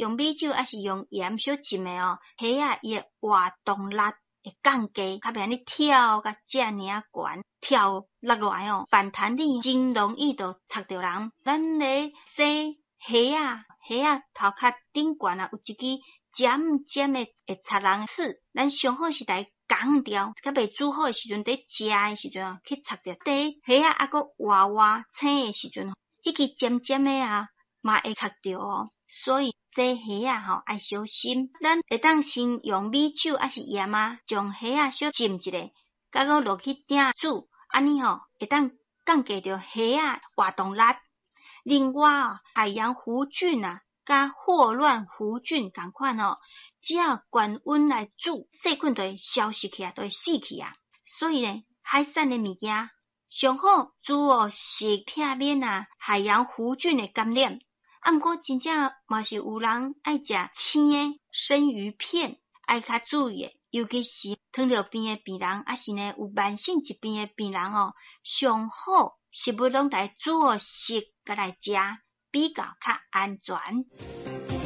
用米酒还是用盐小浸的哦，虾啊伊的活动力会降低，较袂安尼跳甲遮尔啊悬，跳落来哦，反弹力真容易就插着人。咱咧洗虾啊头壳顶悬啊，有一支尖尖的会插人刺，咱上好是来讲掉，较袂煮好的时阵，伫食的时阵去插着底虾啊，还佫活青的时阵，迄支尖尖的啊，嘛会插着哦。所以洗虾啊爱小心。咱会当先用米酒还是盐啊，将虾啊小浸一下，甲佫落去鼎煮，安尼会当降低着虾啊活动力。另外海洋弧菌啊，甲霍乱弧菌同款只要高温来煮，细菌就会消失去啊，就会死去啊。所以呢，海产的物件上好煮是避免海洋弧菌的感染。毋过真正嘛是有人爱食青的生鱼片，爱较注意的，尤其是糖尿病的病人，还是呢有慢性疾病的病人上好食物拢来煮熟甲来食，比较安全。